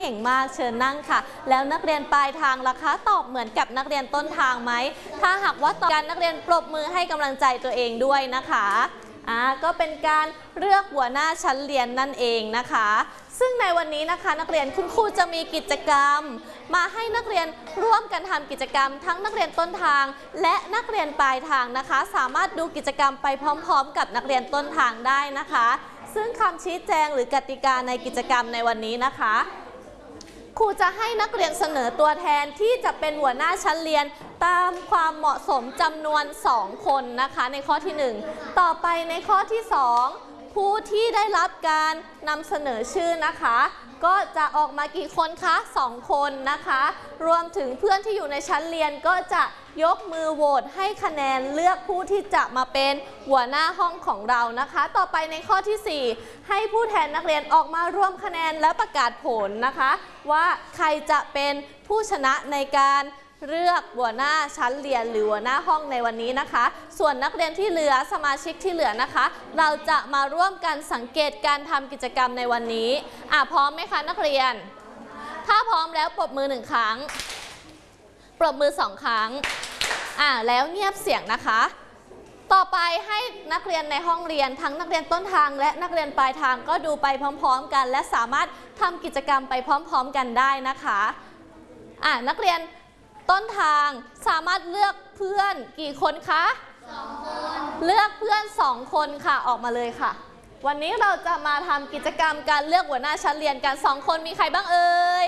เก่งมากเชิญนั่งค่ะแล้วนักเรียนปลายทางล่ะคะตอบเหมือนกับนักเรียนต้นทางไหมถ้าหากว่าตอบกันนักเรียนปรบมือให้กำลังใจตัวเองด้วยนะคะก็เป็นการเลือกหัวหน้าชั้นเรียนนั่นเองนะคะซึ่งในวันนี้นะคะนักเรียนคุณครูจะมีกิจกรรมมาให้นักเรียนร่วมกันทำกิจกรรมทั้งนักเรียนต้นทางและนักเรียนปลายทางนะคะสามารถดูกิจกรรมไปพร้อมๆกับนักเรียนต้นทางได้นะคะซึ่งคำชี้แจงหรือกติกาในกิจกรรมในวันนี้นะคะครูจะให้นักเรียนเสนอตัวแทนที่จะเป็นหัวหน้าชั้นเรียนตามความเหมาะสมจำนวน2คนนะคะในข้อที่1ต่อไปในข้อที่2ผู้ที่ได้รับการนำเสนอชื่อนะคะก็จะออกมากี่คนคะ2คนนะคะรวมถึงเพื่อนที่อยู่ในชั้นเรียนก็จะยกมือโหวตให้คะแนนเลือกผู้ที่จะมาเป็นหัวหน้าห้องของเรานะคะต่อไปในข้อที่4ให้ผู้แทนนักเรียนออกมาร่วมคะแนนและประกาศผลนะคะว่าใครจะเป็นผู้ชนะในการเลือกหัวหน้าชั้นเรียนหรือหัวหน้าห้องในวันนี้นะคะส่วนนักเรียนที่เหลือสมาชิกที่เหลือนะคะเราจะมาร่วมกันสังเกตการทำกิจกรรมในวันนี้พร้อมไหมคะนักเรียนถ้าพร้อมแล้วปรบมือ1ครั้งปรบมือ2ครั้งแล้วเงียบเสียงนะคะต่อไปให้นักเรียนในห้องเรียนทั้งนักเรียนต้นทางและนักเรียนปลายทางก็ดูไปพร้อมๆกันและสามารถทำกิจกรรมไปพร้อมๆกันได้นะคะนักเรียนต้นทางสามารถเลือกเพื่อนกี่คนคะ2 คนเลือกเพื่อน2 คนค่ะออกมาเลยค่ะวันนี้เราจะมาทำกิจกรรมการเลือกหัวหน้าชั้นเรียนกัน2 คนมีใครบ้างเอ่ย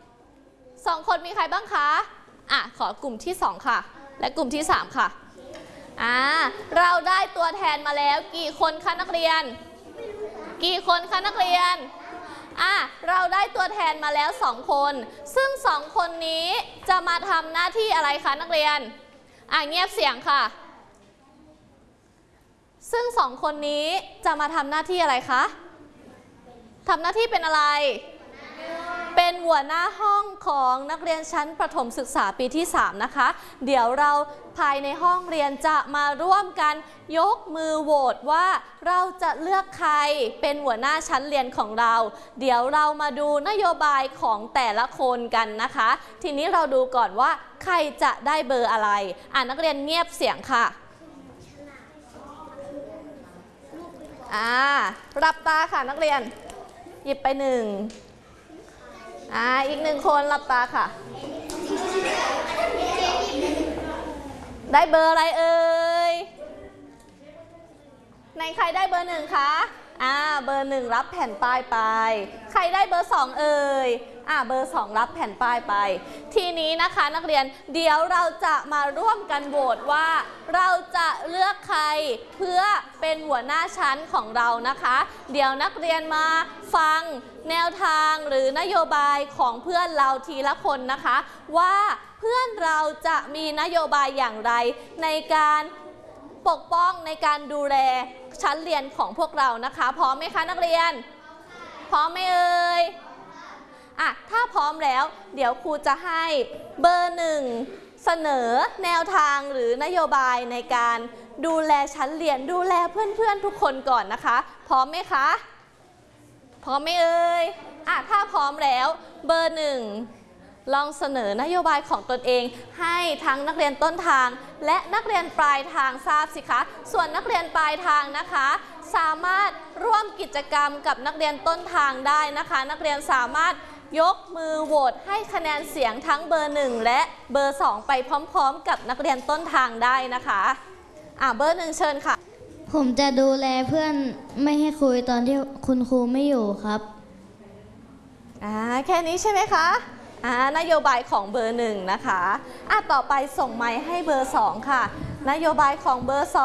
2 คนมีใครบ้างคะขอกลุ่มที่2ค่ะและกลุ่มที่3ค่ะเราได้ตัวแทนมาแล้วกี่คนคะนักเรียนกี่คนคะนักเรียนเราได้ตัวแทนมาแล้ว2 คนซึ่ง2 คนนี้จะมาทำหน้าที่อะไรคะนักเรียนเงียบเสียงค่ะซึ่ง2 คนนี้จะมาทำหน้าที่อะไรคะทำหน้าที่เป็นอะไรเป็นหัวหน้าห้องของนักเรียนชั้นประถมศึกษาปีที่3นะคะเดี๋ยวเราภายในห้องเรียนจะมาร่วมกันยกมือโหวตว่าเราจะเลือกใครเป็นหัวหน้าชั้นเรียนของเราเดี๋ยวเรามาดูนโยบายของแต่ละคนกันนะคะทีนี้เราดูก่อนว่าใครจะได้เบอร์อะไรนักเรียนเงียบเสียงค่ะหลับตาค่ะนักเรียนหยิบไป1อีก1 คนหลับตาค่ะได้เบอร์อะไรเอ่ยในใครได้เบอร์1คะเบอร์1รับแผ่นป้ายไปใครได้เบอร์2เอ่ยเบอร์2รับแผ่นป้ายไปทีนี้นะคะนักเรียนเดี๋ยวเราจะมาร่วมกันโหวตว่าเราจะเลือกใครเพื่อเป็นหัวหน้าชั้นของเรานะคะเดี๋ยวนักเรียนมาฟังแนวทางหรือนโยบายของเพื่อนเราทีละคนนะคะว่าเพื่อนเราจะมีนโยบายอย่างไรในการปกป้องในการดูแลชั้นเรียนของพวกเรานะคะพร้อมไหมคะนักเรียนพร้อมไหมเอ่ยถ้าพร้อมแล้วเดี๋ยวครูจะให้เบอร์1เสนอแนวทางหรือนโยบายในการดูแลชั้นเรียนดูแลเพื่อนๆทุกคนก่อนนะคะพร้อมไหมคะพร้อมไหมเอ่ยถ้าพร้อมแล้วเบอร์1ลองเสนอนโยบายของตนเองให้ทั้งนักเรียนต้นทางและนักเรียนปลายทางทราบสิคะส่วนนักเรียนปลายทางนะคะสามารถร่วมกิจกรรมกับนักเรียนต้นทางได้นะคะนักเรียนสามารถยกมือโหวตให้คะแนนเสียงทั้งเบอร์1และเบอร์2ไปพร้อมๆกับนักเรียนต้นทางได้นะคะเบอร์1เชิญค่ะผมจะดูแลเพื่อนไม่ให้คุยตอนที่คุณครูไม่อยู่ครับแค่นี้ใช่ไหมคะนโยบายของเบอร์1นะคะต่อไปส่งไมค์ให้เบอร์2ค่ะนโยบายของเบอร์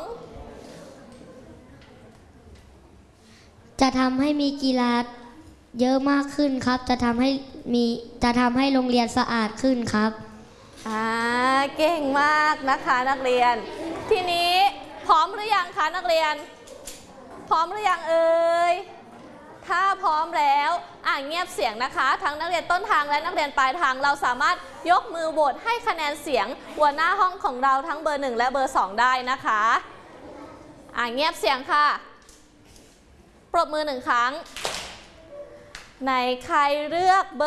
2 จะทำให้มีกีฬาเยอะมากขึ้นครับจะทำให้โรงเรียนสะอาดขึ้นครับเก่งมากนะคะนักเรียนทีนี้พร้อมหรือยังคะนักเรียนพร้อมหรือยังเอ่ยถ้าพร้อมแล้วเงียบเสียงนะคะทั้งนักเรียนต้นทางและนักเรียนปลายทางเราสามารถยกมือโหวตให้คะแนนเสียงหัวหน้าห้องของเราทั้งเบอร์1และเบอร์2ได้นะคะเงียบเสียงค่ะปรบมือ1 ครั้งไหนใครเลือกเบอร์